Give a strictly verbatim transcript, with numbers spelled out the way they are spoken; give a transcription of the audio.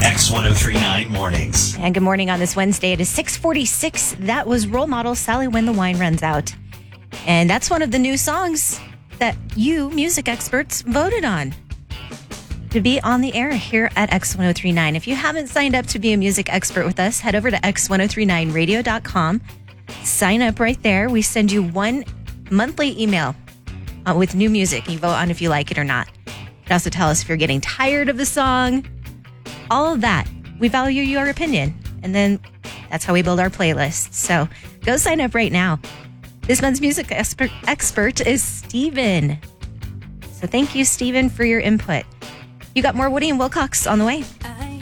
X one oh three point nine Mornings. And good morning on this Wednesday. It is six forty-six. That was Role Model, Sally When the Wine Runs Out. And that's one of the new songs that you, music experts, voted on to be on the air here at X one oh three point nine. If you haven't signed up to be a music expert with us, head over to x ten thirty-nine radio dot com. Sign up right there. We send you one monthly email uh, with new music. You vote on if you like it or not. You can also tell us if you're getting tired of the song. All of that. We value your opinion. And then that's how we build our playlist. So go sign up right now. This month's music expert, expert is Steven. So thank you, Steven, for your input. You got more Woody and Wilcox on the way.